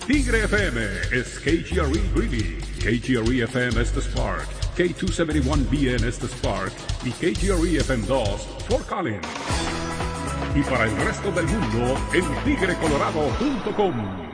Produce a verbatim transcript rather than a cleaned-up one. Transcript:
Tigre F M is K G R E Greeley, K G R E F M is The Spark, K doscientos setenta y uno B N es The Spark y K G R E F M dos Fort Collins. Y para el resto del mundo en tigre colorado punto com.